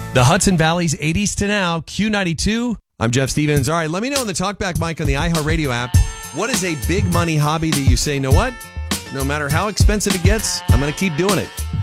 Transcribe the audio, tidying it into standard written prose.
The Hudson Valley's 80s to now, Q92. I'm Jeff Stevens. All right, let me know in the TalkBack mic on the iHeartRadio app, what is a big money hobby that you say, you know what? No matter how expensive it gets, I'm going to keep doing it.